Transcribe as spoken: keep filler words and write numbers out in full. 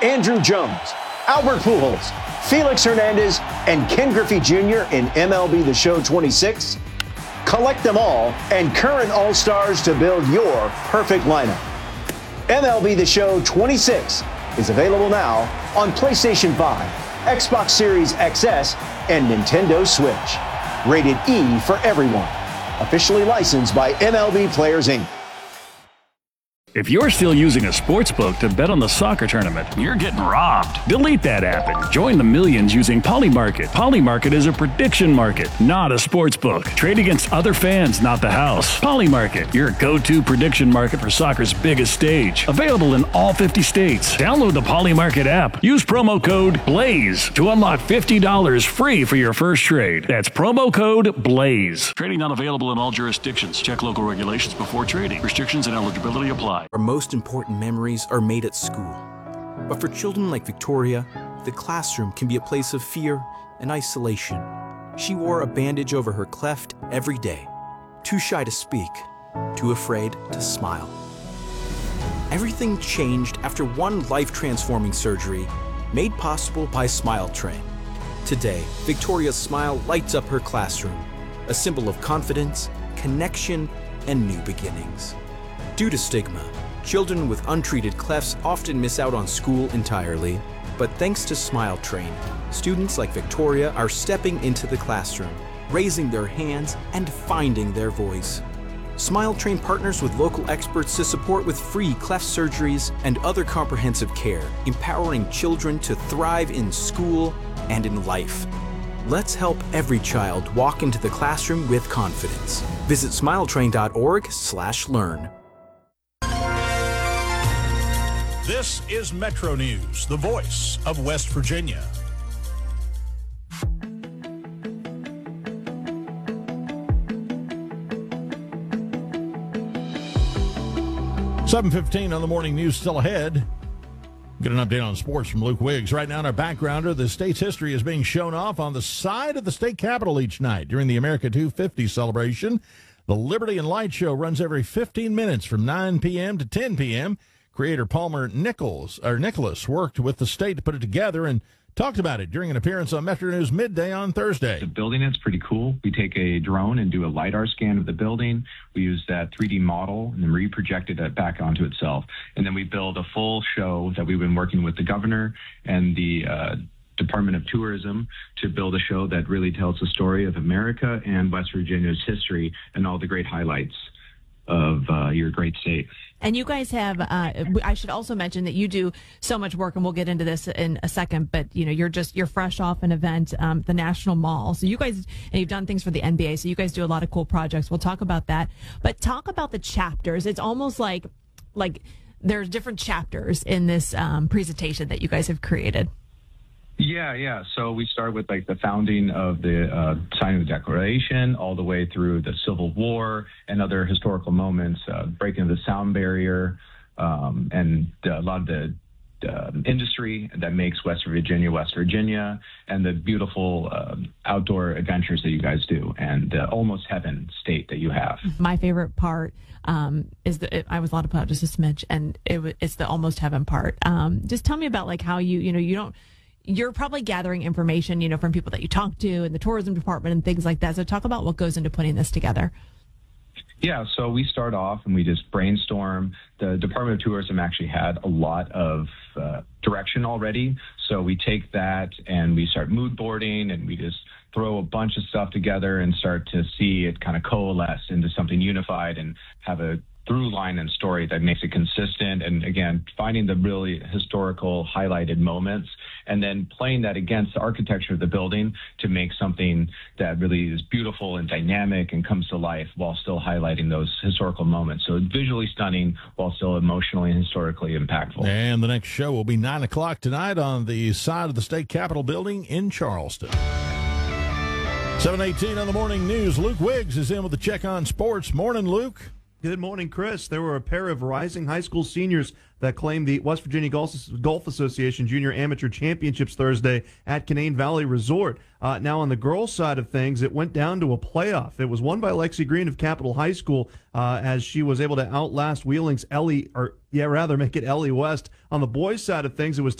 Andruw Jones, Albert Pujols, Felix Hernandez, and Ken Griffey Junior in M L B The Show twenty-six? Collect them all and current All-Stars to build your perfect lineup. M L B The Show twenty-six is available now on PlayStation five, Xbox Series X S, and Nintendo Switch. Rated E for everyone. Officially licensed by M L B Players, Incorporated. If you're still using a sportsbook to bet on the soccer tournament, you're getting robbed. Delete that app and join the millions using Polymarket. Polymarket is a prediction market, not a sportsbook. Trade against other fans, not the house. Polymarket, your go-to prediction market for soccer's biggest stage. Available in all fifty states. Download the Polymarket app. Use promo code BLAZE to unlock fifty dollars free for your first trade. That's promo code BLAZE. Trading not available in all jurisdictions. Check local regulations before trading. Restrictions and eligibility apply. Our most important memories are made at school. But for children like Victoria, the classroom can be a place of fear and isolation. She wore a bandage over her cleft every day, too shy to speak, too afraid to smile. Everything changed after one life-transforming surgery made possible by Smile Train. Today, Victoria's smile lights up her classroom, a symbol of confidence, connection, and new beginnings. Due to stigma, children with untreated clefts often miss out on school entirely. But thanks to Smile Train, students like Victoria are stepping into the classroom, raising their hands, and finding their voice. Smile Train partners with local experts to support with free cleft surgeries and other comprehensive care, empowering children to thrive in school and in life. Let's help every child walk into the classroom with confidence. Visit smiletrain.org slash learn. This is Metro News, the voice of West Virginia. seven fifteen on the morning news still ahead. Get an update on sports from Luke Wiggs. Right now in our backgrounder, the state's history is being shown off on the side of the state capitol each night during the America two fifty celebration. The Liberty and Light Show runs every fifteen minutes from nine p.m. to ten p.m. Creator Palmer Nichols or Nicholas worked with the state to put it together and talked about it during an appearance on Metro News Midday on Thursday. The building is pretty cool. We take a drone and do a LiDAR scan of the building. We use that three D model and then reproject it back onto itself. And then we build a full show that we've been working with the governor and the uh, Department of Tourism to build a show that really tells the story of America and West Virginia's history and all the great highlights of uh, your great state. And you guys have, uh, I should also mention that you do so much work, and we'll get into this in a second, but, you know, you're just, you're fresh off an event, um, the National Mall. So you guys, and you've done things for the N B A, so you guys do a lot of cool projects. We'll talk about that. But talk about the chapters. It's almost like, like there's different chapters in this um, presentation that you guys have created. Yeah, yeah. So we start with like the founding of the uh, signing of the Declaration, all the way through the Civil War and other historical moments, uh, breaking the sound barrier, um, and uh, a lot of the uh, industry that makes West Virginia, West Virginia, and the beautiful uh, outdoor adventures that you guys do, and the almost heaven state that you have. My favorite part um, is the, it, I was allowed to put out just a smidge, and it, it's the almost heaven part. Um, just tell me about like how you, you know, you don't, you're probably gathering information, you know, from people that you talk to in the tourism department and things like that. So talk about what goes into putting this together. Yeah, so we start off and we just brainstorm. The Department of Tourism actually had a lot of uh, direction already. So we take that and we start mood boarding and we just throw a bunch of stuff together and start to see it kind of coalesce into something unified and have a through line and story that makes it consistent. And again, finding the really historical highlighted moments and then playing that against the architecture of the building to make something that really is beautiful and dynamic and comes to life while still highlighting those historical moments. So visually stunning while still emotionally and historically impactful. And the next show will be nine o'clock tonight on the side of the state capitol building in Charleston. seven eighteen on the morning news. Luke Wiggs is in with the Check on Sports. Morning, Luke. Good morning, Chris. There were a pair of rising high school seniors that claimed the West Virginia Golf Association Junior Amateur Championships Thursday at Canaan Valley Resort. Uh, now, on the girls' side of things, it went down to a playoff. It was won by Lexi Green of Capitol High School uh, as she was able to outlast Wheeling's Ellie, or yeah, rather make it Ellie West. On the boys' side of things, it was